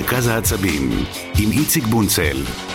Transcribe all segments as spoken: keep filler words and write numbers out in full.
מרכז העצבים עם איציק בונצל.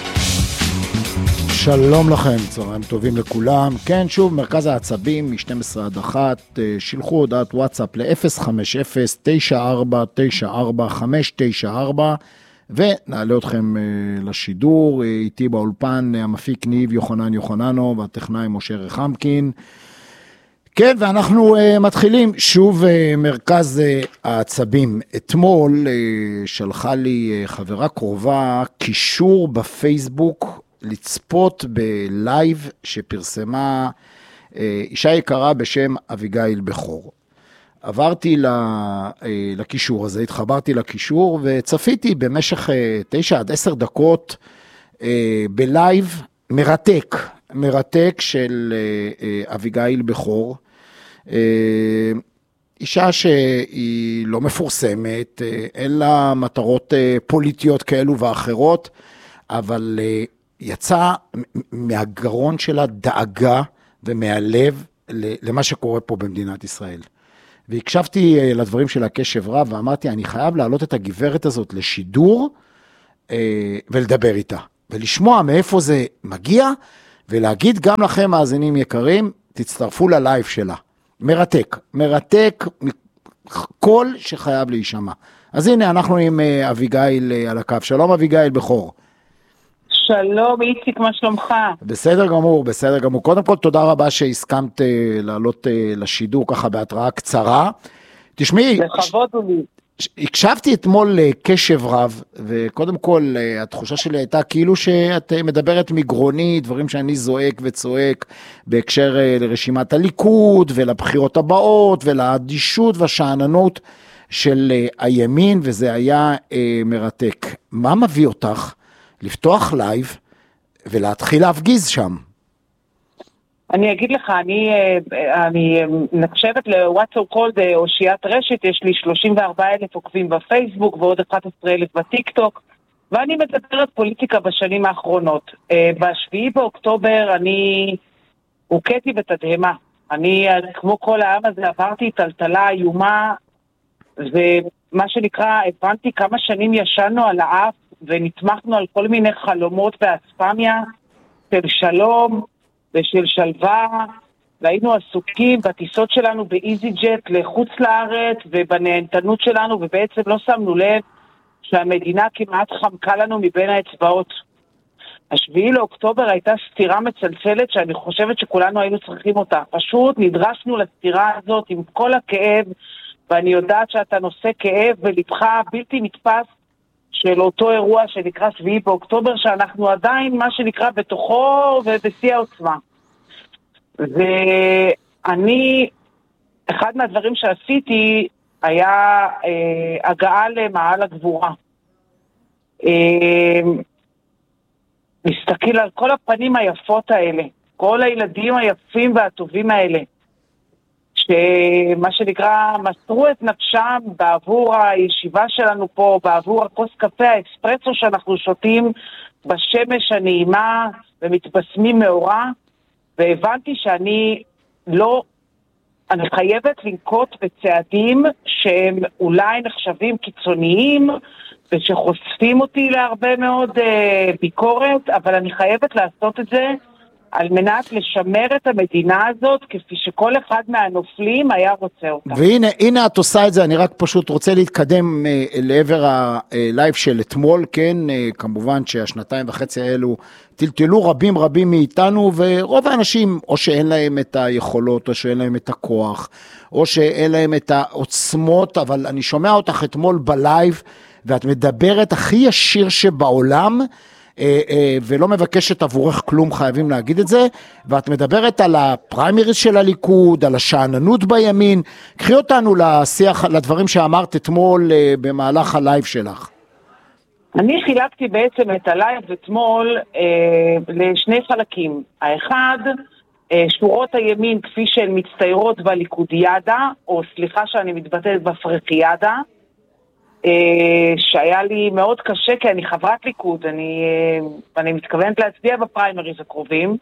שלום לכם, צהריים טובים לכולם. כן, שוב, מרכז העצבים מ-שתים עשרה עד אחת, שילחו הודעת וואטסאפ ל-אפס חמש אפס תשע ארבע תשע ארבע חמש תשע ארבע ונעלה אתכם לשידור. איתי באולפן המפיק ניב יוחנן יוחננו והטכנאי משה רחמקין. כן, ואנחנו uh, מתחילים שוב uh, מרכז uh, העצבים. אתמול uh, שלחה לי uh, חברה קרובה קישור בפייסבוק לצפות בלייב שפרסמה uh, אישה יקרה בשם אביגיל בכור. עברתי ל, uh, לקישור הזה, התחברתי לקישור וצפיתי במשך uh, תשע עד עשר דקות uh, בלייב מרתק, מרתק של uh, uh, אביגיל בכור. אישה שהיא לא מפורסמת, אין לה מטרות פוליטיות כאלו ואחרות, אבל יצא מהגרון שלה דאגה ומהלב למה שקורה פה במדינת ישראל. והקשבתי לדברים של הקשב רב ואמרתי, אני חייב להעלות את הגברת הזאת לשידור ולדבר איתה, ולשמוע מאיפה זה מגיע, ולהגיד גם לכם מאזינים יקרים, תצטרפו ללייב שלה. מרתק, מרתק, כל שחייב להישמע. אז הנה, אנחנו עם אביגיל על הקו. שלום אביגיל בכור. שלום איציק, מה שלומך? בסדר גמור, בסדר גמור. קודם כל, תודה רבה שהסכמת לעלות לשידור ככה בהתראה קצרה. תשמעי, לכבוד לי. הקשבתי אתמול קשב רב, וקודם כל התחושה שלי הייתה כאילו שאת מדברת מגרוני, דברים שאני זועק וצועק בהקשר לרשימת הליכוד ולבחירות הבאות ולאדישות והשעננות של הימין, וזה היה מרתק. מה מביא אותך לפתוח לייב ולהתחיל להפגיז שם? אני אגיד לך, אני, אני נחשבת לוואטסאפ קולד אושיית רשת, יש לי שלושים וארבעה אלף עוקבים בפייסבוק ועוד אחד עשר אלף בטיק טוק, ואני מדברת פוליטיקה בשנים האחרונות. בשביעי באוקטובר אני הוקעתי בתדהמה. אני, כמו כל העם הזה, עברתי טלטלה איומה, ומה שנקרא, הבנתי כמה שנים ישנו על האף, ונתמכנו על כל מיני חלומות באספמיה של שלום, ושל שלווה, והיינו עסוקים בטיסות שלנו באיזי ג'ט לחוץ לארץ, ובנהנתנות שלנו, ובעצם לא שמנו לב שהמדינה כמעט חמקה לנו מבין האצבעות. השביעי לאוקטובר הייתה סתירה מצלצלת, שאני חושבת שכולנו היינו צריכים אותה. פשוט נדרשנו לסתירה הזאת עם כל הכאב, ואני יודעת שאתה נושא כאב ולבך בלתי נתפס, של אותו אירוע שנקרא שביעי באוקטובר, שאנחנו עדיין מה שנקרא בתוכו ובשיא העוצמה. ואני, אחד מהדברים שעשיתי היה אה, הגעה למעל הגבורה. אה, מסתכל על כל הפנים היפות האלה, כל הילדים היפים והטובים האלה, שמה שנקרא מסרו את נפשם בעבור הישיבה שלנו פה, בעבור הכוס קפה האספרסו שאנחנו שותים בשמש הנעימה ומתבשמים מאורה, והבנתי שאני לא, אני חייבת לנקוט בצעדים שהם אולי נחשבים קיצוניים ושחושפים אותי להרבה מאוד אה, ביקורת, אבל אני חייבת לעשות את זה על מנת לשמר את המדינה הזאת כפי שכל אחד מהנופלים היה רוצה אותה. והנה, הנה את עושה את זה, אני רק פשוט רוצה להתקדם אה, לעבר הלייב של אתמול, כן, אה, כמובן שהשנתיים וחצי האלו טלטלו רבים רבים מאיתנו, ורוב האנשים או שאין להם את היכולות, או שאין להם את הכוח, או שאין להם את העוצמות, אבל אני שומע אותך אתמול בלייב, ואת מדברת הכי ישיר שבעולם, ולא מבקשת עבורך כלום, חייבים להגיד את זה, ואת מדברת על הפריימריז של הליכוד, על השעננות בימין. קחי אותנו לשיח, לדברים שאמרת אתמול במהלך הלייב שלך. אני חילקתי בעצם את הלייב אתמול אה, לשני חלקים. האחד, אה, שורות הימין כפי שהן מצטיירות בליכודיאדה, או סליחה שאני מתבטאת בפרקיאדה, שהיה לי מאוד קשה, כי אני חברת ליכוד, אני, אני מתכוונת להצביע בפריימריז הקרובים.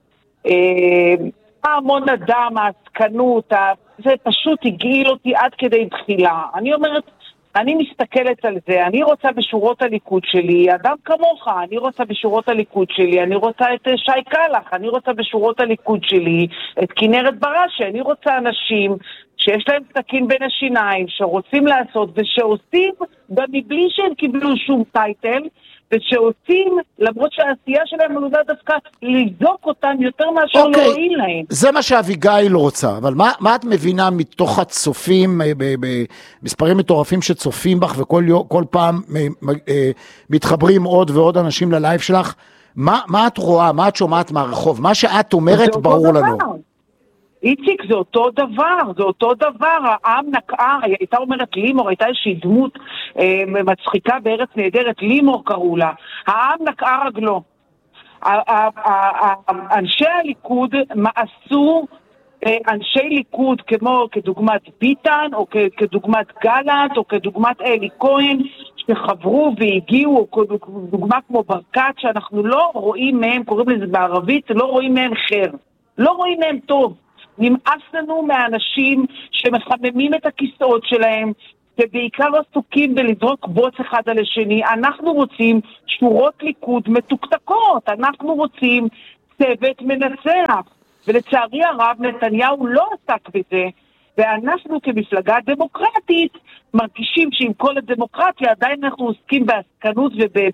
המון אדם, העסקנות, זה פשוט הגעיל אותי עד כדי בחילה. אני אומרת, אני מסתכלת על זה, אני רוצה בשורות הליכוד שלי, אדם כמוך, אני רוצה בשורות הליכוד שלי, אני רוצה את שי קלח, אני רוצה בשורות הליכוד שלי, את כנרת בראשי, אני רוצה אנשים שיש להם סכין בין השיניים, שרוצים לעשות ושעושים גם מבלי שהם קיבלו שום טייטל, ושעושים, למרות שהעשייה שלהם עלולה דווקא לבדוק אותם יותר מאשר okay. להועיל להם. זה מה שאביגיל רוצה, אבל מה, מה את מבינה מתוך הצופים, במספרים מטורפים שצופים בך, וכל כל פעם מתחברים עוד ועוד אנשים ללייב שלך, מה, מה את רואה, מה את שומעת מהרחוב, מה שאת אומרת ברור לנו. איציק, זה אותו דבר, זה אותו דבר, העם נקעה, הייתה אומרת לימור, הייתה איזושהי דמות אה, מצחיקה בארץ נהדרת, לימור קראו לה, העם נקעה רגלו. אנשי הליכוד מעשו אה, אנשי ליכוד כמו כדוגמת ביטן, או כדוגמת גלנט, או כדוגמת אלי כהן, שחברו והגיעו, או כדוגמה כמו ברקת, שאנחנו לא רואים מהם, קוראים לזה בערבית, לא רואים מהם חר, לא רואים מהם טוב. נמאס לנו מהאנשים שמחממים את הכיסאות שלהם, ובעיקר עסוקים בלזרוק בוץ אחד על השני. אנחנו רוצים שורות ליכוד מתוקתקות, אנחנו רוצים צוות מנצח, ולצערי הרב נתניהו לא עסק בזה, ואנחנו כמפלגה דמוקרטית מרגישים שעם כל הדמוקרטיה עדיין אנחנו עוסקים בעסקנות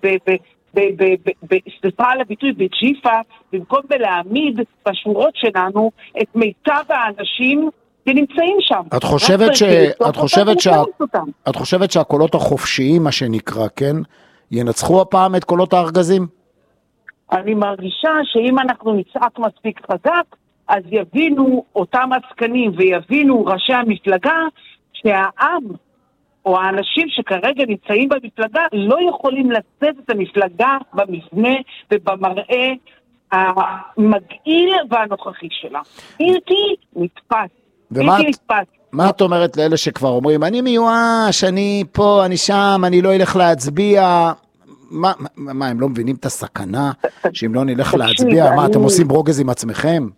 סליחה על הביטוי בג'יפה, במקום בלהעמיד בשורות שלנו את מיטב האנשים שנמצאים שם. את חושבת ש... את חושבת שה... את חושבת שהקולות החופשיים, מה שנקרא, כן, ינצחו הפעם את קולות הארגזים? אני מרגישה שאם אנחנו נצעק מספיק חזק, אז יבינו אותם עסקנים ויבינו ראשי המפלגה שהעם או האנשים שכרגע נמצאים במפלגה לא יכולים לצאת את המפלגה במבנה ובמראה המגעיל והנוכחי שלה. בלתי נתפס. בלתי נתפס. מה את אומרת לאלה שכבר אומרים, אני מיואש, אני פה, אני שם, אני לא אלך להצביע? מה, מה, הם לא מבינים את הסכנה שאם לא נלך להצביע? מה, אתם עושים ברוגז עם עצמכם?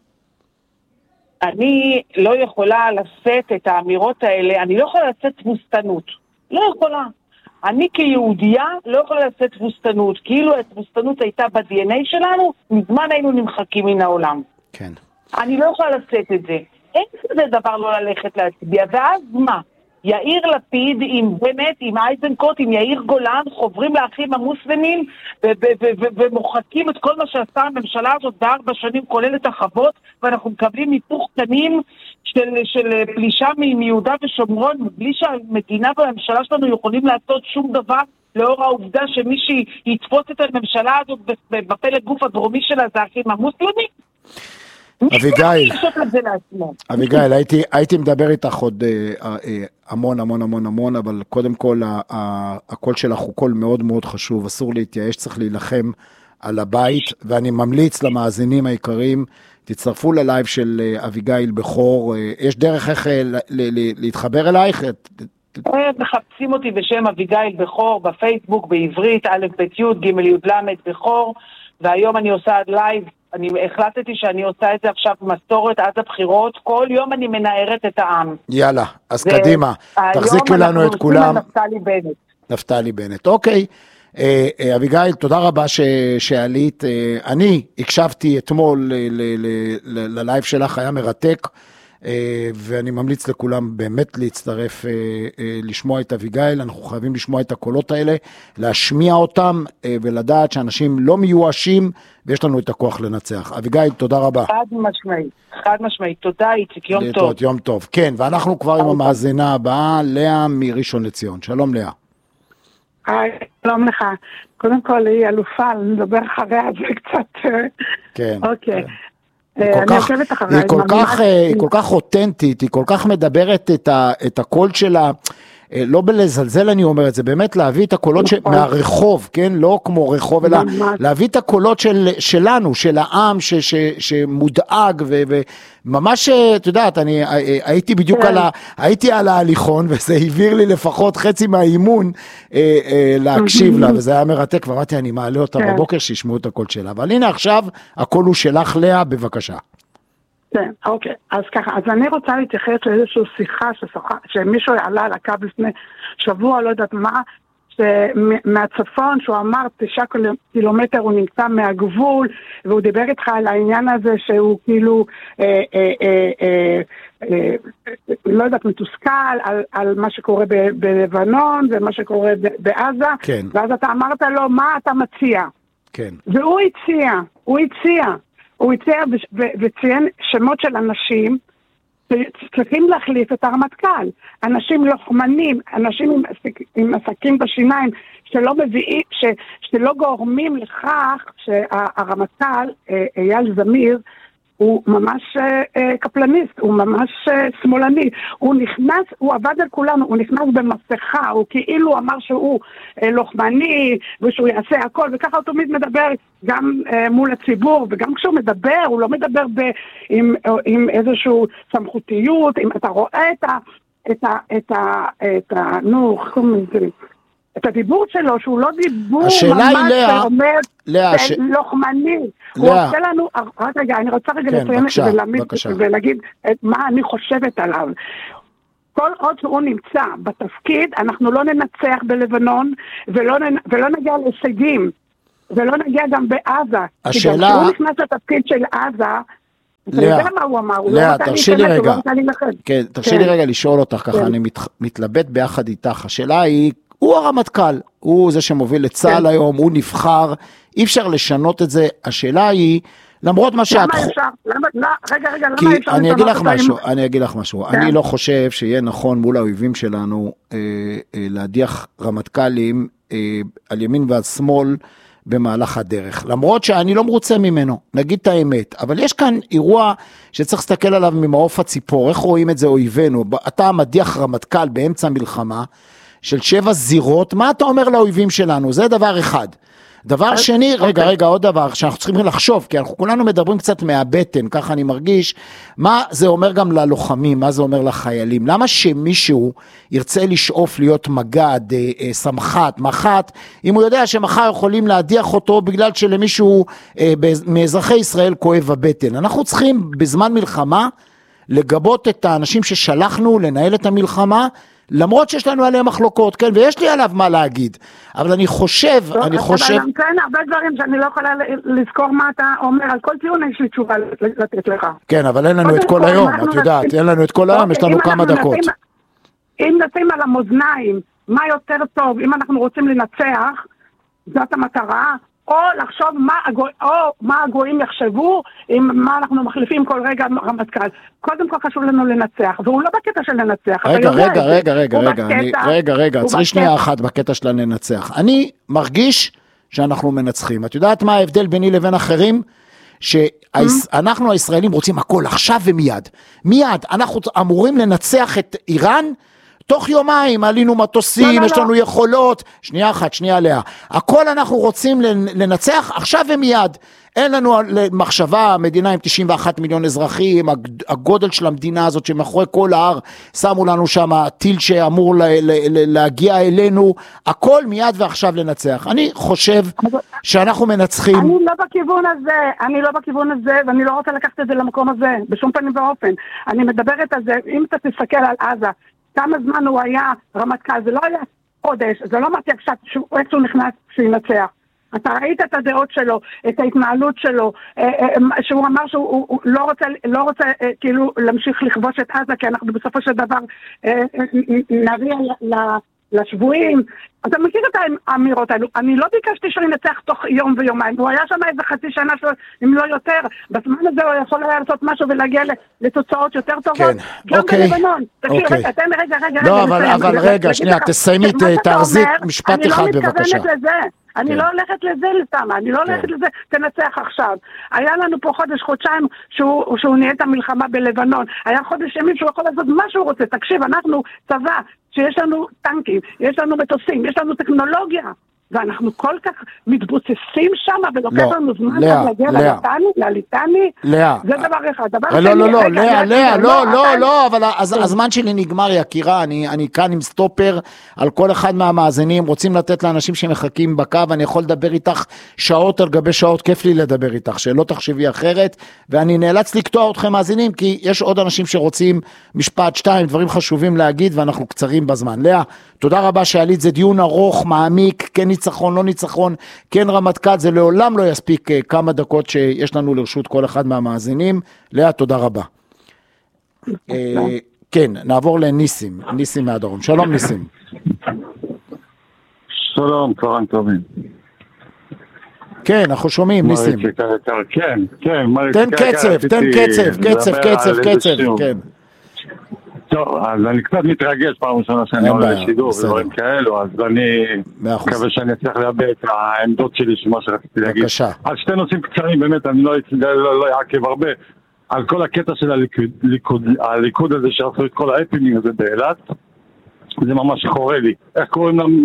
אני לא יכולה לשאת את האמירות האלה, אני לא יכולה לשאת תבוסתנות. לא יכולה. אני כיהודייה לא יכולה לשאת תבוסתנות. כאילו התבוסתנות הייתה ב-די אן איי שלנו, מזמן היינו נמחקים מן העולם. כן. אני לא יכולה לשאת את זה. אין כזה דבר לא ללכת להצביע. ואז מה? יאיר לפיד עם בנט, עם אייזנקוט, עם יאיר גולן, חוברים לאחים המוסלמים ומוחקים את כל מה שעשה הממשלה הזאת בארבע שנים, כולל את החוות, ואנחנו מקבלים היפוך קטנים של, של פלישה מיהודה ושומרון, בלי שהמדינה והממשלה שלנו יכולים לעשות שום דבר, לאור העובדה שמי שיתפוס את הממשלה הזאת בפלג גוף הדרומי שלה זה האחים המוסלמים. אביגיל, אביגיל, הייתי, הייתי מדבר איתך עוד אה, אה, המון המון המון המון, אבל קודם כל ה, ה, הקול שלך הוא קול מאוד מאוד חשוב, אסור להתייאש, צריך להילחם על הבית, ואני ממליץ למאזינים העיקריים, תצטרפו ללייב של אביגיל בכור, אה, יש דרך איך ל, ל, ל, להתחבר אלייך? מחפשים אותי בשם אביגיל בכור, בפייסבוק, בעברית, א' ב' י' ג' י' ל' בכור, והיום אני עושה לייב, אני החלטתי שאני עושה את זה עכשיו במסורת עד הבחירות, כל יום אני מנערת את העם. יאללה, אז קדימה, תחזיקו לנו את כולם. נפתלי בנט. נפתלי בנט, אוקיי. אביגיל, תודה רבה שעלית. אני הקשבתי אתמול ללייב שלך, היה מרתק, ואני ממליץ לכולם באמת להצטרף, לשמוע את אביגיל, אנחנו חייבים לשמוע את הקולות האלה, להשמיע אותם ולדעת שאנשים לא מיואשים, ויש לנו את הכוח לנצח. אביגיל, תודה רבה. חד משמעית, חד משמעית, תודה איציק, יום טוב. יום טוב, כן, ואנחנו כבר עם המאזינה הבאה, לאה מראשון לציון. שלום לאה. היי, שלום לך. קודם כל היא אלופה, נדבר אחריה, זה קצת... כן. אוקיי. היא כל כך, היא כל כך, היא כל כך אותנטית, היא כל כך מדברת את, ה, את הקול שלה, לא בלזלזל אני אומר את זה, באמת להביא את הקולות ש... מהרחוב, כן? לא כמו רחוב, אלא להביא את הקולות של, שלנו, של העם ש, ש, שמודאג, ו, וממש, את יודעת, אני הייתי בדיוק על, ה, הייתי על ההליכון, וזה העביר לי לפחות חצי מהאימון אה, אה, להקשיב לה, וזה היה מרתק, ואמרתי, אני מעלה אותה בבוקר שישמעו את הקול שלה, אבל הנה עכשיו, הקול הוא שלך לאה, בבקשה. כן, אוקיי. אז ככה, אז אני רוצה להתייחס לאיזושהי שיחה ששוחה, שמישהו עלה על הקו לפני שבוע, לא יודעת מה, מהצפון, שהוא אמר תשעה קילומטר הוא נמצא מהגבול, והוא דיבר איתך על העניין הזה שהוא כאילו, אה, אה, אה, אה, אה, לא יודעת, מתוסכל על, על מה שקורה ב, בלבנון ומה שקורה ב, בעזה, כן. ואז אתה אמרת לו, מה אתה מציע? כן. והוא הציע, הוא הציע, הוא הציע וציין שמות של אנשים, צריכים להחליף את הרמטכ"ל. אנשים לוחמנים, אנשים עם, עם עסקים בשיניים, שלא מביאים, ש, שלא גורמים לכך שהרמטכ"ל, אייל זמיר, הוא ממש אה, קפלניסט, הוא ממש אה, שמאלני, הוא נכנס, הוא עבד על כולנו, הוא נכנס במסכה, הוא כאילו אמר שהוא אה, לוחמני, ושהוא יעשה הכל, וככה הוא תמיד מדבר גם אה, מול הציבור, וגם כשהוא מדבר, הוא לא מדבר ב, עם, עם איזושהי סמכותיות, אם אתה רואה את ה... את ה... את ה... את ה... נו, את הדיבור שלו, שהוא לא דיבור ממש שעומד לוחמני. הוא עושה לנו, רגע, אני רוצה רגע לציין ולהגיד מה אני חושבת עליו. כל עוד שהוא נמצא בתפקיד, אנחנו לא ננצח בלבנון, ולא נגיע להישגים, ולא נגיע גם בעזה. השאלה... כי גם כשהוא נכנס לתפקיד של עזה, אתה יודע מה הוא אמר, הוא לא רוצה להיכנס, הוא לא רוצה להילחם. כן, תרשי לי רגע לשאול אותך ככה, אני מתלבט ביחד איתך. השאלה היא, הוא הרמטכ"ל, הוא זה שמוביל לצה"ל היום, הוא נבחר, אי אפשר לשנות את זה. השאלה היא, למרות מה שאת... למה אפשר? רגע, רגע, למה אפשר? אני אגיד לך משהו, אני אגיד לך משהו. אני לא חושב שיהיה נכון מול האויבים שלנו להדיח רמטכ"לים על ימין ועל שמאל במהלך הדרך. למרות שאני לא מרוצה ממנו, נגיד את האמת, אבל יש כאן אירוע שצריך להסתכל עליו ממעוף הציפור. איך רואים את זה אויבינו? אתה מדיח רמטכ"ל באמצע מלחמה, של שבע זירות, מה אתה אומר לאויבים שלנו? זה דבר אחד. דבר שני, רגע, רגע, עוד דבר, שאנחנו צריכים לחשוב, כי אנחנו כולנו מדברים קצת מהבטן, ככה אני מרגיש, מה זה אומר גם ללוחמים, מה זה אומר לחיילים? למה שמישהו ירצה לשאוף להיות מגד, סמחת, מחת, אם הוא יודע שמחר יכולים להדיח אותו, בגלל שלמישהו מאזרחי ישראל כואב הבטן? אנחנו צריכים בזמן מלחמה, לגבות את האנשים ששלחנו, לנהל את המלחמה, למרות שיש לנו עליהם מחלוקות, כן, ויש לי עליו מה להגיד, אבל אני חושב, אני חושב... אבל כן, הרבה דברים שאני לא יכולה לזכור מה אתה אומר, על כל טיעון יש לי תשובה לתת לך. כן, אבל אין לנו את כל היום, את יודעת, אין לנו את כל היום, יש לנו כמה דקות. אם נשים על המאזניים, מה יותר טוב, אם אנחנו רוצים לנצח, זאת המטרה, או לחשוב מה, הגוי, או מה הגויים יחשבו, עם מה אנחנו מחליפים כל רגע רמטכ"ל. קודם כל חשוב לנו לנצח, והוא לא בקטע של לנצח. רגע, רגע, רגע, רגע, רגע, אני, רגע, רגע, עצרי שנייה אחת בקטע של לנצח. אני מרגיש שאנחנו מנצחים. את יודעת מה ההבדל ביני לבין אחרים? שאנחנו הישראלים רוצים הכל עכשיו ומיד. מיד, אנחנו אמורים לנצח את איראן, תוך יומיים עלינו מטוסים, לא, לא, יש לנו לא. יכולות, שנייה אחת, שנייה עליה, הכל אנחנו רוצים לנצח עכשיו ומיד, אין לנו מחשבה, מדינה עם תשעים ואחד מיליון אזרחים, הגודל של המדינה הזאת שמאחורי כל ההר, שמו לנו שם טיל שאמור לה, לה, לה, להגיע אלינו, הכל מיד ועכשיו לנצח. אני חושב שאנחנו מנצחים. אני לא בכיוון הזה, אני לא בכיוון הזה, ואני לא רוצה לקחת את זה למקום הזה, בשום פנים ואופן. אני מדברת על זה, אם אתה תסתכל על עזה, כמה זמן הוא היה רמטכ"ל, זה לא היה חודש, זה לא אמרתי עכשיו איך שהוא נכנס שינצח. אתה ראית את הדעות שלו, את ההתנהלות שלו, שהוא אמר שהוא לא רוצה, לא רוצה כאילו להמשיך לכבוש את עזה, כי אנחנו בסופו של דבר נביא לשבועים. אתה מכיר את האמירות האלו? אני לא ביקשתי שהוא ינצח תוך יום ויומיים, הוא היה שם איזה חצי שנה שלו, אם לא יותר, בזמן הזה הוא יכול היה לעשות משהו ולהגיע לתוצאות יותר טובות, גם בלבנון. תקשיב, רגע, תן רגע, רגע, לא, אבל רגע, שנייה, תסיימי, תחזיק משפט אחד בבקשה. אני לא מתכוונת לזה. אני לא הולכת לזה לסמה, אני לא הולכת לזה, תנצח עכשיו. היה לנו פה חודש, חודשיים, שהוא נהיה את המלחמה בלבנון. היה חודש ימים שהוא יכול לעשות מה שהוא רוצה. תקשיב, אנחנו צבא, שיש לנו טנקים, יש לנו מטוסים, יש לנו טכנולוגיה. ואנחנו כל כך מתבוססים שם, ולוקח לא, לנו זמן לאה, להגיע לאה. לליטני, לליטני, לאה. זה דבר אחד. דבר לא, שני, לא, לא, רגע, לאה, אני לאה, אגיד, לא, לא, אתה- לא, אבל הז- הזמן שלי נגמר, יקירה, אני אני כאן עם סטופר על כל אחד מהמאזינים, רוצים לתת לאנשים שמחכים בקו, אני יכול לדבר איתך שעות על גבי שעות, כיף לי לדבר איתך, שלא תחשבי אחרת, ואני נאלץ לקטוע אתכם מאזינים, כי יש עוד אנשים שרוצים משפט, שתיים, דברים חשובים להגיד, ואנחנו קצרים בזמן. לאה, תודה רבה שעלית, זה דיון ארוך, מעמיק, כן ניצחון, לא ניצחון, כן רמטכ"ל, זה לעולם לא יספיק אה, כמה דקות שיש לנו לרשות כל אחד מהמאזינים. לאה, תודה רבה. אה, כן, נעבור לניסים, ניסים מהדרום. שלום ניסים. שלום, צהריים טובים. כן, אנחנו שומעים, ניסים. כן, כן. תן קצב, תן קצב, קצב, קצב, קצב, כן. טוב, אז אני קצת מתרגש פעם ראשונה שאני עולה לשידור ודברים כאלו, אז אני מקווה שאני אצליח להביע את העמדות שלי של מה שרציתי להגיד. בבקשה. על שתי נושאים קצרים, באמת, אני לא אעכב הרבה, על כל הקטע של הליכוד הזה שעשו את כל האפינינג הזה באילת, זה ממש חורה לי. איך קוראים להם?